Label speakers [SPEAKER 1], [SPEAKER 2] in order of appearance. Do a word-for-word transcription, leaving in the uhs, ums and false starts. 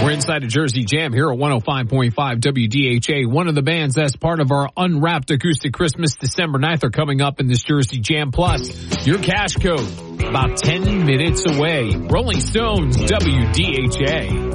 [SPEAKER 1] We're inside a Jersey Jam here at one oh five point five W D H A. One of the bands that's part of our Unwrapped Acoustic Christmas December ninth are coming up in this Jersey Jam. Plus, your cash code about ten minutes away. Rolling Stones, W D H A.